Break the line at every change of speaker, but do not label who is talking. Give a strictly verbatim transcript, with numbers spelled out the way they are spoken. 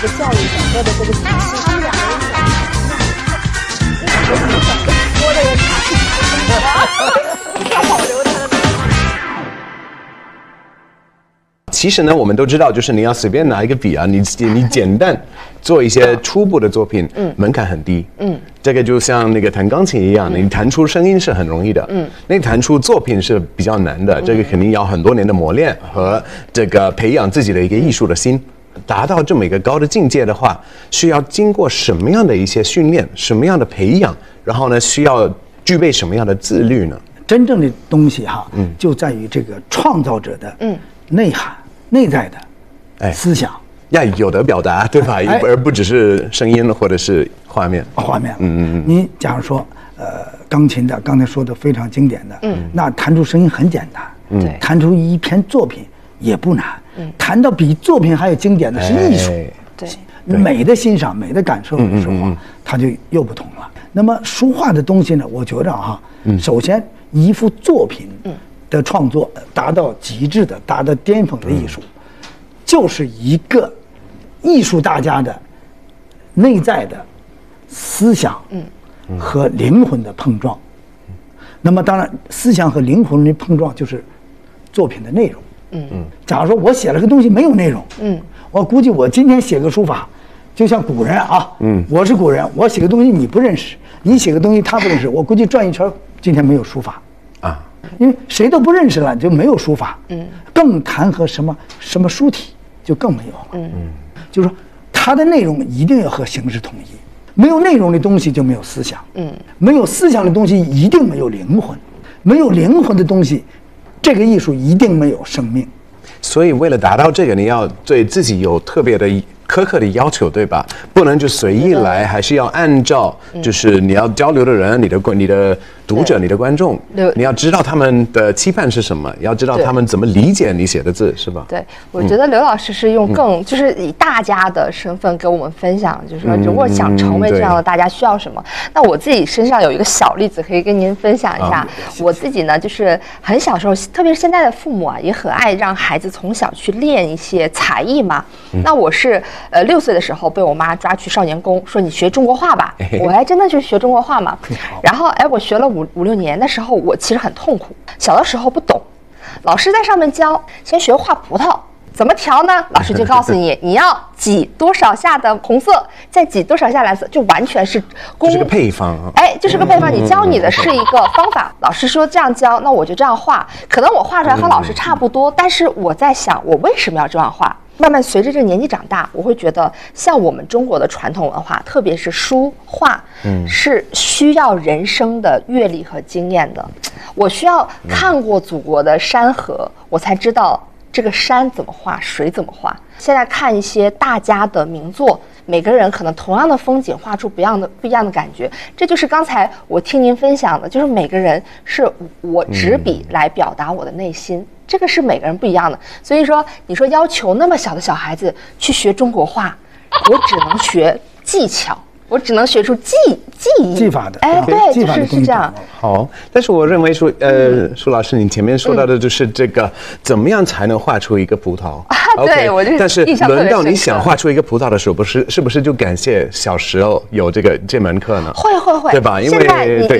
教育整个的这个体系，他们两个人讲，说的人他保留他的。
其实呢，我们都知道，就是你要随便拿一个笔啊，你你简单做一些初步的作品，嗯，门槛很低，嗯，这个就像那个弹钢琴一样，嗯、你弹出声音是很容易的，嗯，那弹出作品是比较难的，嗯、这个肯定要很多年的磨练和这个培养自己的一个艺术的心。达到这么一个高的境界的话，需要经过什么样的一些训练，什么样的培养，然后呢，需要具备什么样的自律呢？
真正的东西哈，嗯，就在于这个创造者的嗯内涵、内在的哎思想，
要有的表达，对吧？哎、而不只是声音或者是画面。
画面，嗯嗯嗯。你假如说，呃，钢琴的刚才说的非常经典的，嗯，那弹出声音很简单，嗯，弹出一篇作品也不难。嗯，谈到比作品还有经典的是艺术，
哎、对
美的欣赏、美的感受的时候，嗯嗯嗯、它就又不同了。那么书画的东西呢，我觉着哈，嗯、首先一幅作品的创作达到极致的、达到巅峰的艺术，嗯、就是一个艺术大家的内在的思想和灵魂的碰撞。嗯、那么当然，思想和灵魂的碰撞就是作品的内容。嗯嗯，假如说我写了个东西没有内容，嗯，我估计我今天写个书法，就像古人啊，嗯，我是古人，我写个东西你不认识，你写个东西他不认识，我估计转一圈今天没有书法啊，因为谁都不认识了就没有书法，嗯，更谈和什么什么书体就更没有了，嗯嗯，就是说它的内容一定要和形式统一，没有内容的东西就没有思想，嗯，没有思想的东西一定没有灵魂，没有灵魂的东西。这个艺术一定没有生命，
所以为了达到这个，你要对自己有特别的苛刻的要求，对吧？不能就随意来，还是要按照就是你要交流的人、你的你的读者、你的观众，你要知道他们的期盼是什么，要知道他们怎么理解你写的字，是吧？
对，我觉得刘老师是用更、嗯、就是以大家的身份给我们分享，就是说如果想成为这样的大家需要什么。嗯、那我自己身上有一个小例子可以跟您分享一下。啊、我自己呢，就是很小时候，特别是现在的父母啊，也很爱让孩子从小去练一些才艺嘛。嗯、那我是。呃，六岁的时候被我妈抓去少年宫，说你学中国画吧。我还真的去学中国画嘛。然后，哎，我学了五五六年的时候，我其实很痛苦。小的时候不懂，老师在上面教，先学画葡萄，怎么调呢？老师就告诉你，你要挤多少下的红色，再挤多少下蓝色，就完全是功。
这是个配方啊。
哎，就是个配方，你教你的是一个方法。老师说这样教，那我就这样画。可能我画出来和老师差不多，但是我在想，我为什么要这样画？慢慢随着这年纪长大，我会觉得像我们中国的传统文化，特别是书画，嗯，是需要人生的阅历和经验的。我需要看过祖国的山河，我才知道这个山怎么画，水怎么画。现在看一些大家的名作，每个人可能同样的风景画出不一样的不一样的感觉。这就是刚才我听您分享的，就是每个人是我执笔来表达我的内心。嗯，这个是每个人不一样的，所以说你说要求那么小的小孩子去学中国画，我只能学技巧，我只能学出技技艺
技法的，
哎，对，就是是这样。
好，但是我认为说，呃，舒老师，你前面说到的就是这个，怎么样才能画出一个葡萄？
啊，对，我就
但是轮到你想画出一个葡萄的时候，不是是不是就感谢小时候有这个这门课呢？
会会会，
对吧？因为对。